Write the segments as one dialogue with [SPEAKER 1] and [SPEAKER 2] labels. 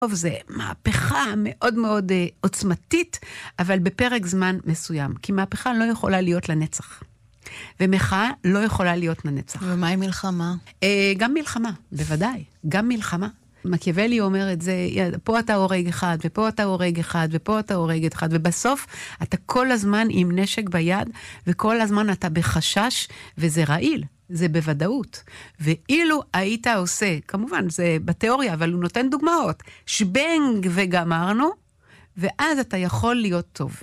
[SPEAKER 1] טוב, זה מהפכה מאוד מאוד עוצמתית, אבל בפרק זמן מסוים. כי מהפכה לא יכולה להיות לנצח. ומחאה לא יכולה להיות לנצח.
[SPEAKER 2] ומה עם מלחמה?
[SPEAKER 1] גם מלחמה, בוודאי. גם מלחמה. מקיאוולי אומר את זה, פה אתה הורג אחד, ופה אתה הורג אחד, ופה אתה הורג אחד, ובסוף אתה כל הזמן עם נשק ביד, וכל הזמן אתה בחשש, וזה רעיל. זה בוודאות. ואילו היית עושה, כמובן זה בתיאוריה, אבל הוא נותן דוגמאות, שבנג וגמרנו, ואז אתה יכול להיות טוב.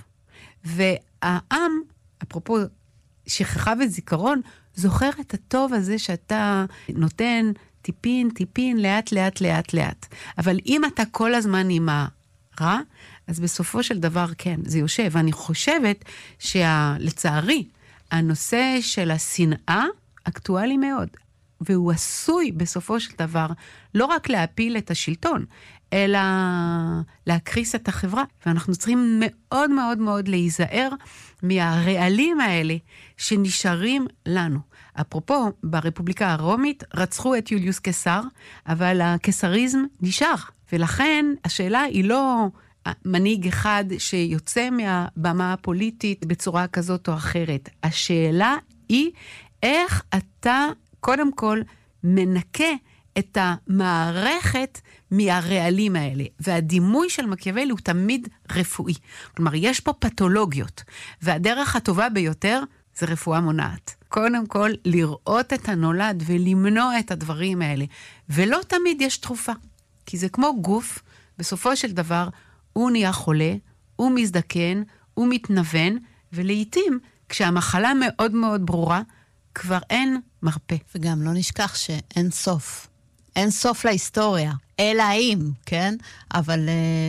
[SPEAKER 1] והעם, אפרופו שכחה וזיכרון, זוכר את הטוב הזה שאתה נותן טיפין, טיפין, לאט, לאט, לאט, לאט. אבל אם אתה כל הזמן עם הרע, אז בסופו של דבר כן, זה יושב. ואני חושבת שלצערי, הנושא של השנאה, אקטואלי מאוד, והוא עשוי בסופו של דבר לא רק להפיל את השלטון, אלא להקריס את החברה, ואנחנו צריכים מאוד מאוד מאוד להיזהר מהרעלים האלה שנשארים לנו. אפרופו, ברפובליקה הרומית רצחו את יוליוס קיסר, אבל הקיסריזם נשאר, ולכן השאלה היא לא מנהיג אחד שיוצא מהבמה הפוליטית בצורה כזאת או אחרת. השאלה היא איך אתה קודם כל מנקה את המערכת מהרעלים האלה. והדימוי של מקיאוולי הוא תמיד רפואי. כלומר, יש פה פתולוגיות, והדרך הטובה ביותר זה רפואה מונעת. קודם כל, לראות את הנולד ולמנוע את הדברים האלה. ולא תמיד יש תרופה. כי זה כמו גוף, בסופו של דבר, הוא נהיה חולה, הוא מזדקן, הוא מתנוון, ולעיתים, כשהמחלה מאוד מאוד ברורה, כבר אין מרפא.
[SPEAKER 2] וגם לא נשכח שאין סוף. אין סוף להיסטוריה. אלא אם, כן? אבל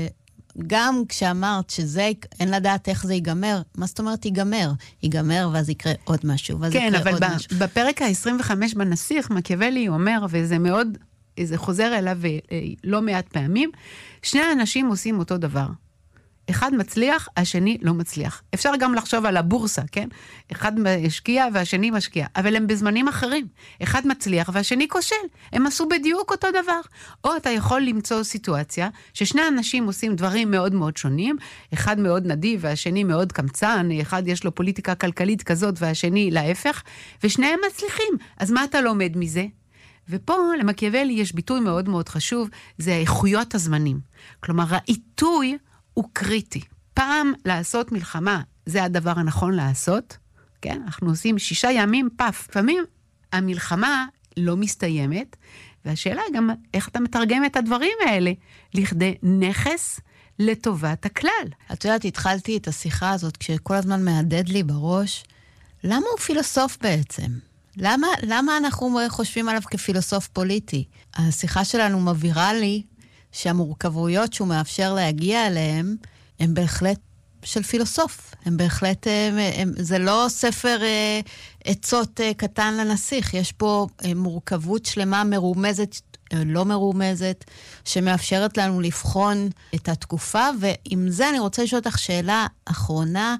[SPEAKER 2] גם כשאמרת שזה, אין לדעת איך זה ייגמר, מה זאת אומרת ייגמר? ייגמר ואז יקרה עוד משהו, ואז
[SPEAKER 1] כן,
[SPEAKER 2] יקרה
[SPEAKER 1] אבל
[SPEAKER 2] עוד משהו.
[SPEAKER 1] בפרק ה-25 בנסיך, מקיאוולי אומר, וזה מאוד, זה חוזר אליו לא מעט פעמים, שני האנשים עושים אותו דבר. אחד מצליח, השני לא מצליח. אפשר גם לחשוב על הבורסה, כן? אחד משקיע והשני משקיע, אבל הם בזמנים אחרים. אחד מצליח והשני כושל. הם עשו בדיוק אותו דבר. או אתה יכול למצוא סיטואציה ששני אנשים עושים דברים מאוד מאוד שונים, אחד מאוד נדיב והשני מאוד קמצן, אחד יש לו פוליטיקה כלכלית כזאת והשני להפך, ושניהם מצליחים. אז מה אתה לומד מזה? ופה למקיאוולי יש ביטוי מאוד מאוד חשוב, זה האיכויות הזמנים. כלומר, העיתוי הוא קריטי. פעם לעשות מלחמה, זה הדבר הנכון לעשות, כן? אנחנו עושים 6 ימים פף. לפעמים המלחמה לא מסתיימת, והשאלה היא גם איך אתה מתרגם את הדברים האלה, לכדי נכס לטובת הכלל.
[SPEAKER 2] את יודעת, התחלתי את השיחה הזאת, כשכל הזמן מהדד לי בראש, למה הוא פילוסוף בעצם? למה אנחנו חושבים עליו כפילוסוף פוליטי? השיחה שלנו מבהירה לי, שהמורכבויות שהוא מאפשר להגיע אליהם, הם בהחלט של פילוסוף. הם בהחלט, זה לא ספר עצות קטן לנסיך. יש פה מורכבות שלמה מרומזת, לא מרומזת, שמאפשרת לנו לבחון את התקופה, ועם זה אני רוצה לשאול אותך שאלה אחרונה.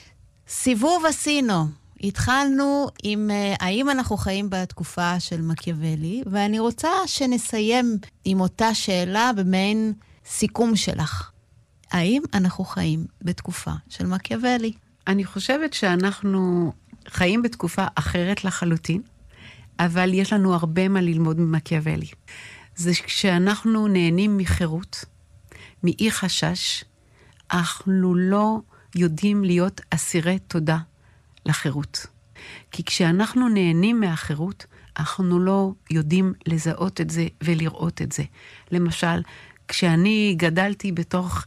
[SPEAKER 2] סיבוב עשינו. התחלנו עם האם אנחנו חיים בתקופה של מקיאוולי, ואני רוצה שנסיים עם אותה שאלה במעין סיכום שלך. האם אנחנו חיים בתקופה של מקיאוולי?
[SPEAKER 1] אני חושבת שאנחנו חיים בתקופה אחרת לחלוטין, אבל יש לנו הרבה מה ללמוד ממקיאוולי. זה כשאנחנו נהנים מחירות, מאי חשש, אנחנו לא יודעים להיות אסירי תודה לחירות. כי כשאנחנו נהנים מהחירות, אנחנו לא יודעים לזהות את זה ולראות את זה. למשל, כשאני גדלתי בתוך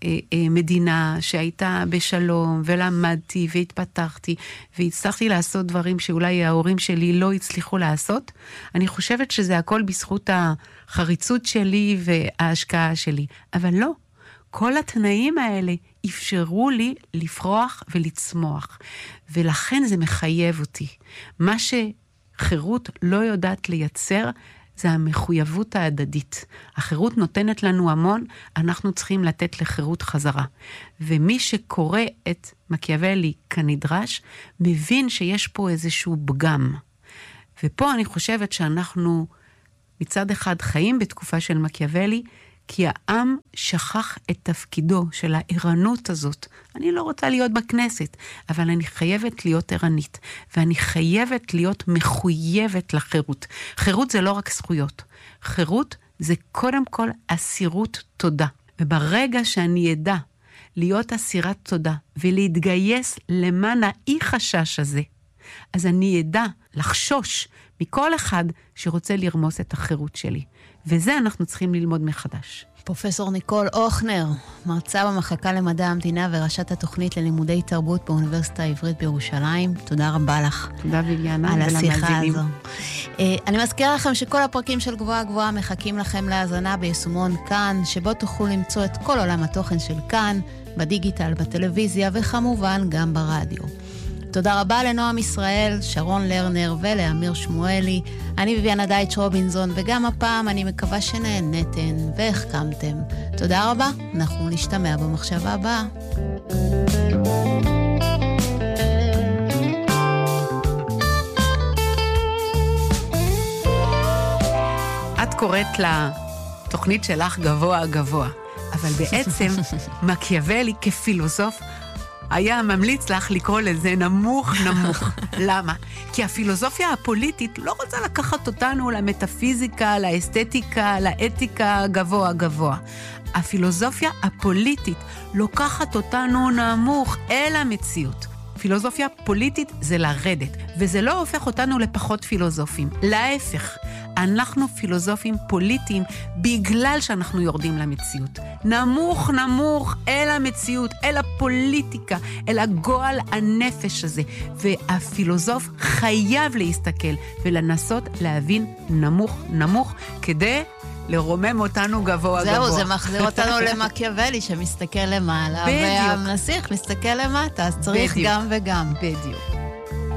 [SPEAKER 1] מדינה שהייתה בשלום, ולמדתי והתפתחתי, והצלחתי לעשות דברים שאולי ההורים שלי לא הצליחו לעשות, אני חושבת שזה הכל בזכות החריצות שלי וההשקעה שלי. אבל לא. כל התנאים האלה אפשרו לי לפרוח ולצמוח, ולכן זה מחייב אותי. מה שחירות לא יודעת לייצר, זה המחויבות ההדדית. החירות נותנת לנו המון, אנחנו צריכים לתת לחירות חזרה. ומי שקורא את מקיאוולי כנדרש, מבין שיש פה איזשהו פגם. ופה אני חושבת שאנחנו מצד אחד חיים בתקופה של מקיאוולי, כי העם שכח את תפקידו של הערנות הזאת. אני לא רוצה להיות בכנסת, אבל אני חייבת להיות ערנית, ואני חייבת להיות מחויבת לחירות. חירות זה לא רק זכויות. חירות זה קודם כל אסירות תודה. וברגע שאני ידע להיות אסירת תודה, ולהתגייס למען האי חשש הזה, אז אני ידע לחשוש מכל אחד שרוצה לרמוס את החירות שלי. וזה אנחנו צריכים ללמוד מחדש.
[SPEAKER 2] פרופסור ניקול אוכנר, מרצה במחלקה למדע המדינה וראשת התוכנית ללימודי תרבות באוניברסיטה העברית בירושלים. תודה רבה לך.
[SPEAKER 1] תודה ויביאנה.
[SPEAKER 2] על השיחה הזו. אני מזכירה לכם שכל הפרקים של גבוהה גבוהה מחכים לכם להאזנה ביישומון כאן, שבו תוכלו למצוא את כל עולם התוכן של כאן, בדיגיטל, בטלוויזיה וכמובן גם ברדיו. תודה רבה לנועם ישראל, שרון לרנר ולאמיר שמואלי. אני ויביאנה דייטש רובינזון, וגם הפעם אני מקווה שנהנתם והחכמתם. תודה רבה, אנחנו נשתמע במחשבה הבאה.
[SPEAKER 1] את קוראת לתוכנית שלך גבוה גבוה, אבל בעצם מקיאוולי כפילוסוף היה ממליץ לך לקרוא לזה נמוך נמוך. למה? כי הפילוסופיה הפוליטית לא רוצה לקחת אותנו למטאפיזיקה, לאסתטיקה, לאתיקה גבוה גבוה. הפילוסופיה הפוליטית לוקחת אותנו נמוך אל המציאות. פילוסופיה פוליטית זה לרדת, וזה לא הופך אותנו לפחות פילוסופים. להפך, אנחנו פילוסופים פוליטיים בגלל שאנחנו יורדים למציאות. נמוך נמוך אל המציאות, אל הפוליטיקה, אל הגועל הנפש הזה. והפילוסוף חייב להסתכל ולנסות להבין נמוך נמוך כדי לרומם אותנו גבוה גבוה.
[SPEAKER 2] זהו, זה מחזיר אותנו למקיאוולי שמסתכל למעלה, והנסיך מסתכל למטה, אז צריך גם וגם.
[SPEAKER 1] בדיוק.